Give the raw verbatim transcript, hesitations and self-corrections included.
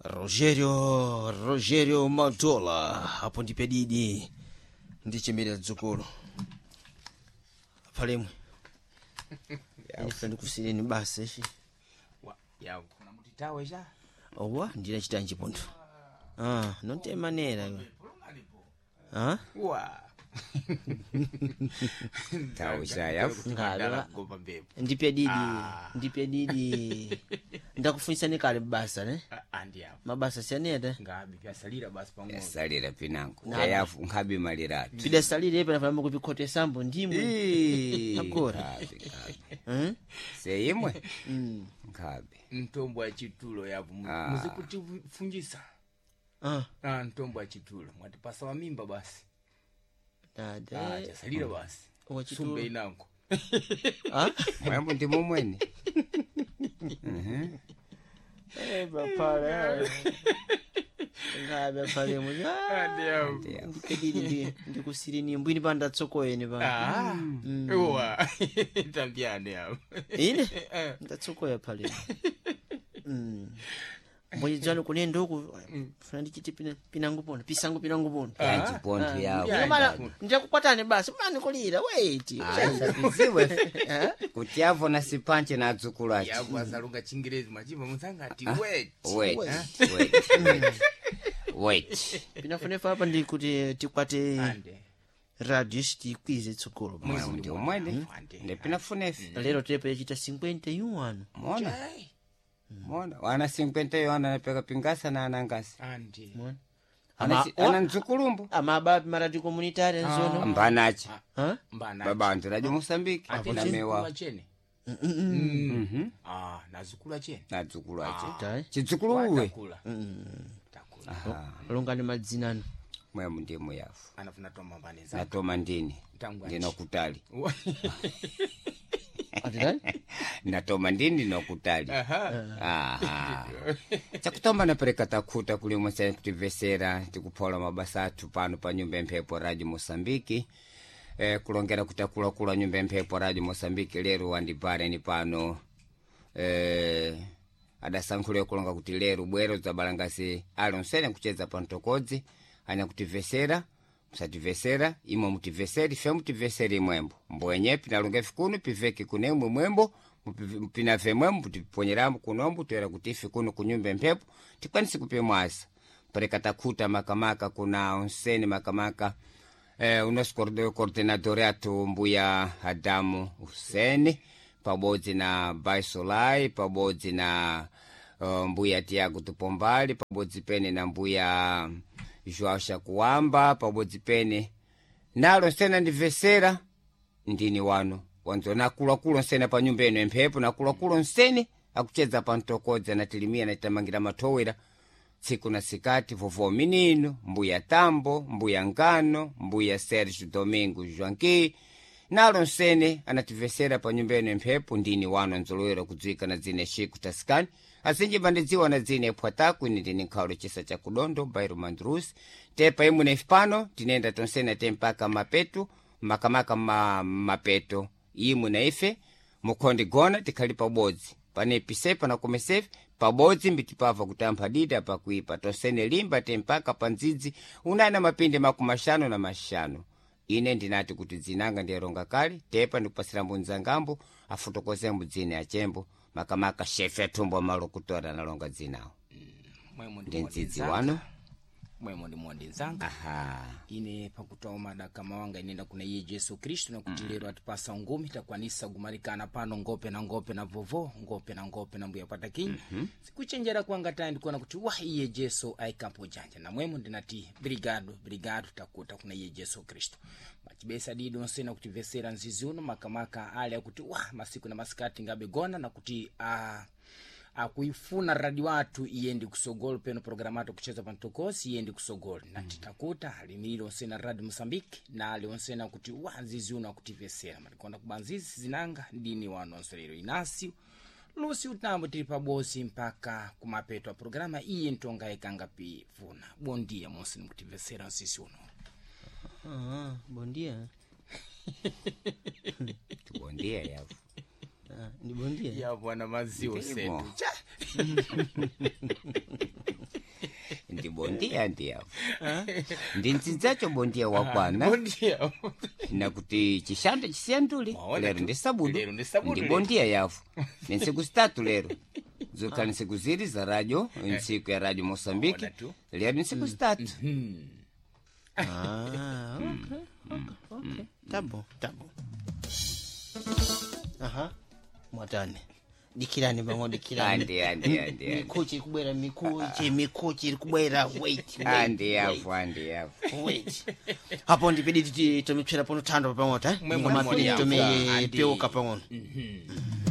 Rogerio Rogerio Maltola hapo ndipe didi ndichemera dzukulu palemwe yaufani kusireni basi shi wa ya kuna mutitawe ja owa ndina chitanji ponto ah nonte manera ah wa tawe ja yafu ngala ndipe didi ndipe didi ndakufunisani kale basa ne andi hapo mabasa sianeta ngabi pyasalira basi pamwe salira pinango yafu ngabi malira pida salira yepa nafamba kupikote sambo ndimwe agora eh seyimwe ngabi ntombo ya chitulo yavu muzikuti funjisa ah ah ntombo ya chitulo mwati pasa wa mimba basi dada ah salira basi wa chitulo sumbe inango ah mwambo ndimo mwene mhm eh bapala ngabe pale muja ndio ndikadidi ndikusireni mbwini panda tsokoyeni pa ah uwa tambiane hapo ine ndatsokoya pale mm mboni dzano kunenda huku funa ndichiti pina pinangu pona pisangu pinangu pona yanchi ponto yawo mara ndakukwatane basi mani kulira wait asapiziwe kuti yavo na sipanche na dzukulu achi yavu azalunga chingerezi machiva musanga ati wait wait wait wait pinafunefa hapa ndi kuti tikwate ande radio tikwize tsukulu mwana ndi omwene ndipina funefi lero tepe yachita cinquenta e um ano mona mona wana cinquenta yo ana peka pingasa na anangasi ande mwana ana ama ana nzukulumbu ama baba maradi communitary nzono mbanachi ha mbana baba ndiraje Mosambiki na mewa chene mhm ah nazukula chene na dzukulu achi tai chidzukulu uwe takula takula longani madzinano mwe ndiye muyafu anafuna toma mbane za natoma ndini ndino kutali atidai natoma ndini no kutali aha chakutomba napereka takuta kuli mwese kutivesera tikuphola mabasa athu pano pa nyumba emphepo radio Mosambiki eh kulongera kutakula kula nyumba emphepo radio Mosambiki lero wandibare ni pano eh adasankhule kulonga kuti lero bwero zabalangasi alonsene kucheza pantokodzi anya kutivesera musativesera imwe mutiveseri fe mutiveseri mwembo mbwenye pinalunga fikunu piveki kunemwe mwembo mpina fe mwembo mutiponyeramu kunombu tuera kutifi kunu kunyumba mphepo tikwanisi kupemwasa pareka takuta makamaka kuna onseni makamaka eh unoskordo coordinador atu mbuya Adamu Huseni pabodzi na Baisolai pabodzi na uh, mbuya Tiago Tupombali pabodzi pene na mbuya Joao Shakuamba pabodzi pene nalo sena ndivesera ndini wano wanzo nakula kulo sena pa nyumba eno emphepo nakula kulo nsene akucheza pa ntokodza na tilimia na tamangira matowera siku na sikati vovo minino mbuya Tambo mbuya Ngano mbuya Sergio Domingo Joanqui nalo nsene anativesera pa nyumba eno emphepo ndini wano nzolowera kudzika na zine shiku taskani asinji bandidziwa na zine pwataku ini ndini nkhalo chisa cha kudondo Bairo Mandrus tepa imu na ifpano tinenda tonsena tempaka mapetu makamaka ma, mapeto imu na ife mukondi gona tikhali pabodzi pane pisepa na komesefe pabodzi mbitipava kutampa dida pakuipa tonsene limba tempaka pandzidzi unana mapinde makumashano na mashano ine ndinati kuti dzinanga ndiyeronga kali tepa ndikupasira mbunzangambo afutokozembu dzine achembo makamaka shefe atumbo malokutora nalonga dzinawo mwemo ndindzidzi wano mwemo ndi mondi nzanga aha ine pakutoma daka mawanga inenda kuna iye Yesu Kristo na kuti lero atipasa ngumi takwanisa gumarikana pano ngope na ngope na vovo ngope na ngope na mbuya patakinyi mm -hmm. sikuchenjera kwanga tandi kuona kuti wa iye Yesu aikampo janja na mwemo ndinati brigado brigado takuta kuna iye Yesu Kristo machibesa dido nsena kuti vesera nzizi uno makamaka ale kuti wa masiku na masikati ngabe gona na kuti a uh, akuifuna radio watu iyendi kusogolo peno programato kucheza pantokosi iyendi kusogolo mm. nati takuta alimiro nsena radio Mosambiki na ale onsena kuti wanzizi uno akutivesera malikonda kubanzizi zinanga ndini wano nsolero inasio lusi utambo tili pabosi mpaka kumapeto wa programa iye ntonga ekanga pi funa bondia monseni kutivesera nsisi uno ah bondia bondia yavu ah ni bondia ya bwana maziwa setu bondia ndiyawo ndi ndzidzacho bondia wakwana bondia nakuti chishanda chisiyandule Maona lero tu. ndi sabudu Lero ndi sabudu ndi lero. bondia yafu ni ntsiku zitatu lero zokhala ntsiku ziri za radio ntsiku ya radio Mosambiki Maona tu. lero ni ntsiku zitatu Ah, okay, okay, okay. Tá bom, tá bom. Aha, mwatani. Dikirani bango dikirani. andi andi andi andi Mikuchi kubwera mikuchi, mikuchi kubwera wait, wait. andi wait, yafu andi yafu wait. Hapo ndipedi tomipsera pono tando pangota. Mwe Ngoma mwe pidi mwe tome yafu. peuka pangono. Mhm.